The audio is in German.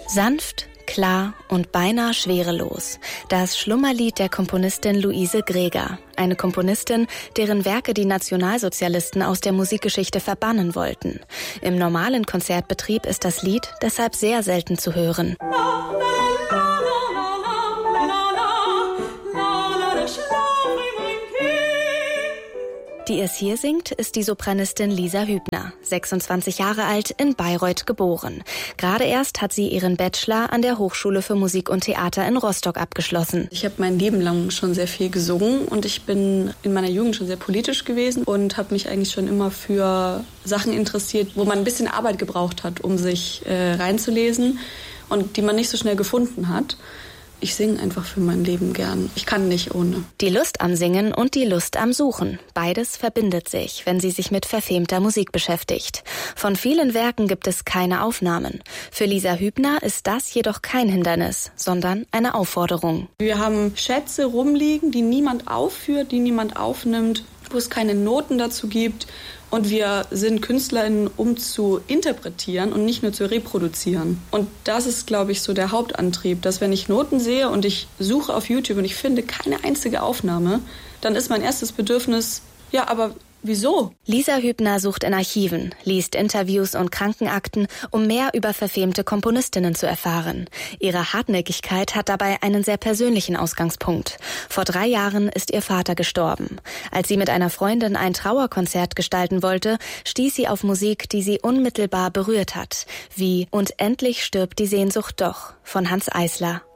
Sanft, klar und beinahe schwerelos. Das Schlummerlied der Komponistin Luise Greger. Eine Komponistin, deren Werke die Nationalsozialisten aus der Musikgeschichte verbannen wollten. Im normalen Konzertbetrieb ist das Lied deshalb sehr selten zu hören. Die es hier singt, ist die Sopranistin Lisa Hübner, 26 Jahre alt, in Bayreuth geboren. Gerade erst hat sie ihren Bachelor an der Hochschule für Musik und Theater in Rostock abgeschlossen. Ich habe mein Leben lang schon sehr viel gesungen und ich bin in meiner Jugend schon sehr politisch gewesen und habe mich eigentlich schon immer für Sachen interessiert, wo man ein bisschen Arbeit gebraucht hat, um sich reinzulesen und die man nicht so schnell gefunden hat. Ich singe einfach für mein Leben gern. Ich kann nicht ohne. Die Lust am Singen und die Lust am Suchen. Beides verbindet sich, wenn sie sich mit verfemter Musik beschäftigt. Von vielen Werken gibt es keine Aufnahmen. Für Lisa Hübner ist das jedoch kein Hindernis, sondern eine Aufforderung. Wir haben Schätze rumliegen, die niemand aufführt, die niemand aufnimmt, wo es keine Noten dazu gibt. Und wir sind KünstlerInnen, um zu interpretieren und nicht nur zu reproduzieren. Und das ist, glaube ich, so der Hauptantrieb, dass wenn ich Noten sehe und ich suche auf YouTube und ich finde keine einzige Aufnahme, dann ist mein erstes Bedürfnis, ja, aber wieso? Lisa Hübner sucht in Archiven, liest Interviews und Krankenakten, um mehr über verfemte Komponistinnen zu erfahren. Ihre Hartnäckigkeit hat dabei einen sehr persönlichen Ausgangspunkt. Vor 3 Jahren ist ihr Vater gestorben. Als sie mit einer Freundin ein Trauerkonzert gestalten wollte, stieß sie auf Musik, die sie unmittelbar berührt hat. Wie »Und endlich stirbt die Sehnsucht doch« von Hanns Eisler.